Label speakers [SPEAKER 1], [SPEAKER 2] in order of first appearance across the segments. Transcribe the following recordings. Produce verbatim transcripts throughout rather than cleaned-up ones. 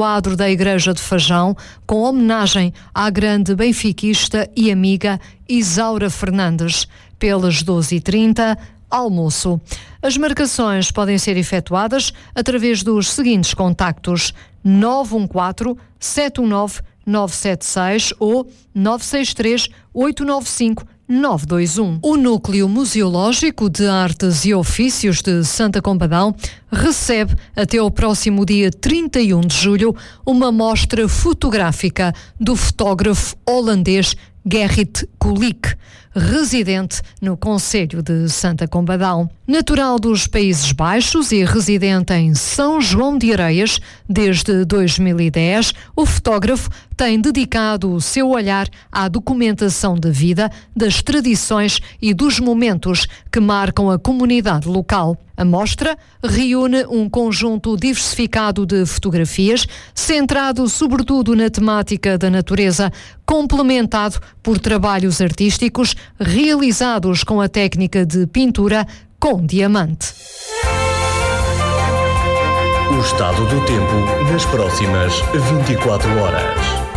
[SPEAKER 1] no adro da Igreja de Fajão, com homenagem à grande benfiquista e amiga Isaura Fernandes, pelas doze e trinta, almoço. As marcações podem ser efetuadas através dos seguintes contactos: nove um quatro, sete um nove, nove sete seis ou nove seis três, oito nove cinco, nove dois um. O Núcleo Museológico de Artes e Ofícios de Santa Combadão recebe até ao próximo dia trinta e um de julho uma mostra fotográfica do fotógrafo holandês Gerrit Kulik, residente no concelho de Santa Combadão. Natural dos Países Baixos e residente em São João de Areias desde dois mil e dez, o fotógrafo tem dedicado o seu olhar à documentação da vida, das tradições e dos momentos que marcam a comunidade local. A mostra reúne um conjunto diversificado de fotografias, centrado sobretudo na temática da natureza, complementado por trabalhos artísticos realizados com a técnica de pintura com diamante.
[SPEAKER 2] O estado do tempo nas próximas vinte e quatro horas.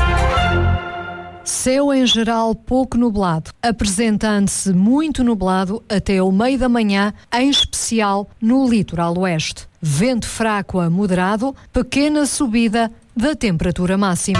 [SPEAKER 1] Céu em geral pouco nublado, apresentando-se muito nublado até ao meio da manhã, em especial no litoral oeste. Vento fraco a moderado, pequena subida da temperatura máxima.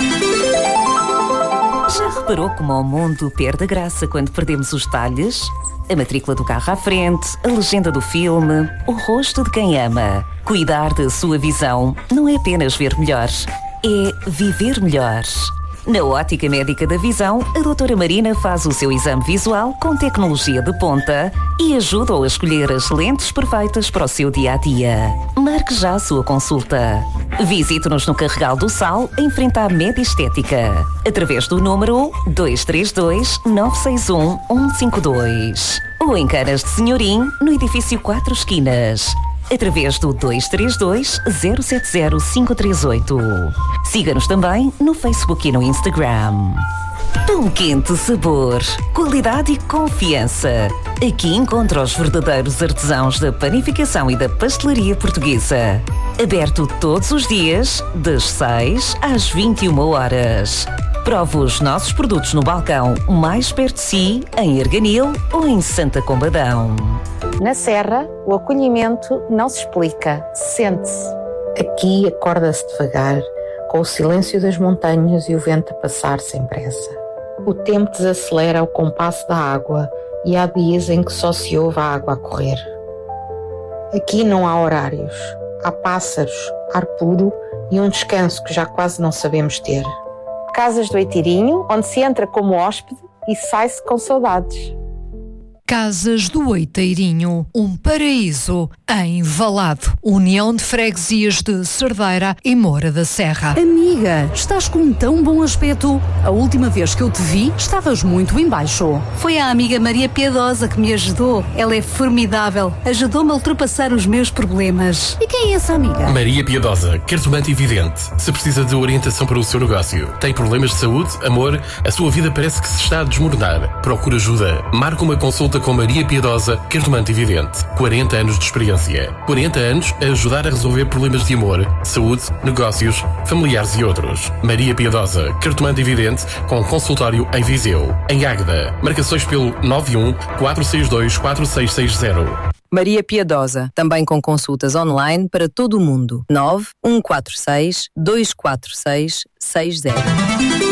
[SPEAKER 3] Já reparou como o mundo perde a graça quando perdemos os detalhes? A matrícula do carro à frente, a legenda do filme, o rosto de quem ama. Cuidar da sua visão não é apenas ver melhor, é viver melhor. Na Ótica Médica da Visão, a doutora Marina faz o seu exame visual com tecnologia de ponta e ajuda-o a escolher as lentes perfeitas para o seu dia-a-dia. Marque já a sua consulta. Visite-nos no Carregal do Sal, em frente à Média Estética, através do número dois três dois, nove seis um, um cinco dois. Ou em Canas de Senhorim, no edifício Quatro Esquinas, através do dois três dois, zero sete zero, cinco três oito. Siga-nos também no Facebook e no Instagram. Pão Quente Sabor, qualidade e confiança. Aqui encontra os verdadeiros artesãos da panificação e da pastelaria portuguesa. Aberto todos os dias, das seis às vinte e uma horas. Prove os nossos produtos no balcão mais perto de si, em Arganil ou em Santa Combadão.
[SPEAKER 4] Na Serra, o acolhimento não se explica, sente-se.
[SPEAKER 5] Aqui acorda-se devagar, com o silêncio das montanhas e o vento a passar sem pressa. O tempo desacelera ao compasso da água e há dias em que só se ouve a água a correr. Aqui não há horários, há pássaros, ar puro e um descanso que já quase não sabemos ter.
[SPEAKER 4] Casas do Oitirinho, onde se entra como hóspede e sai-se com saudades.
[SPEAKER 1] Casas do Oiteirinho, um paraíso em Valado. União de Freguesias de Cerdeira e Moura da Serra.
[SPEAKER 6] Amiga, estás com um tão bom aspecto. A última vez que eu te vi, estavas muito em baixo.
[SPEAKER 7] Foi a amiga Maria Piedosa que me ajudou. Ela é formidável. Ajudou-me a ultrapassar os meus problemas.
[SPEAKER 6] E quem é essa amiga?
[SPEAKER 8] Maria Piedosa, cartomante e vidente. Se precisa de orientação para o seu negócio, tem problemas de saúde, amor, a sua vida parece que se está a desmoronar. Procura ajuda. Marca uma consulta com Maria Piedosa, cartomante e vidente. quarenta anos de experiência. quarenta anos a ajudar a resolver problemas de amor, saúde, negócios, familiares e outros. Maria Piedosa, cartomante e vidente, com consultório em Viseu. Em Águeda, marcações pelo nove um, quatro seis dois, quatro seis seis zero.
[SPEAKER 9] Maria Piedosa, também com consultas online para todo o mundo. nove um quatro seis, dois quatro seis, seis zero.